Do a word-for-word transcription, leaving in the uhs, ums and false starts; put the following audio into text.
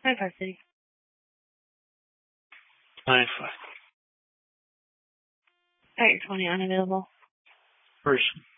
Hi, Varsity. Nine five. At your twenty unavailable. Person.